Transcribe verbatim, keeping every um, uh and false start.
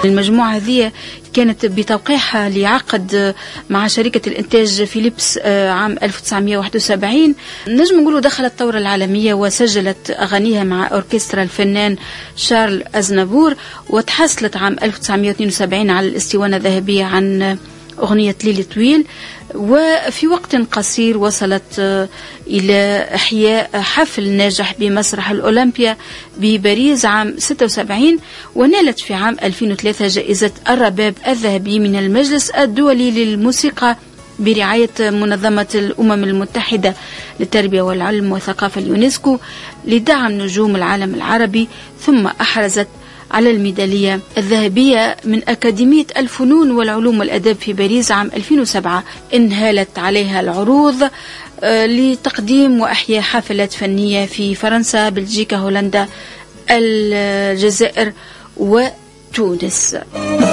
المجموعة هذه كانت بتوقيعها لعقد مع شركة الإنتاج فيليبس عام ألف وتسعمائة وواحد وسبعين. نجم نقولوا دخلت الثورة العالمية وسجلت أغانيها مع أوركسترا الفنان شارل أزنافور، وتحصلت عام ألف وتسعمائة واثنين وسبعين على الاستوانة الذهبية عن أغنية ليلي طويل. وفي وقت قصير وصلت إلى إحياء حفل ناجح بمسرح الأولمبيا بباريس عام ستة وسبعين، ونالت في عام ألفين وثلاثة جائزة الرباب الذهبي من المجلس الدولي للموسيقى برعاية منظمة الأمم المتحدة للتربية والعلم والثقافة اليونسكو لدعم نجوم العالم العربي. ثم أحرزت على الميدالية الذهبية من أكاديمية الفنون والعلوم والأدب في باريس عام ألفين وسبعة. انهالت عليها العروض لتقديم وأحياء حفلات فنية في فرنسا، بلجيكا، هولندا، الجزائر وتونس.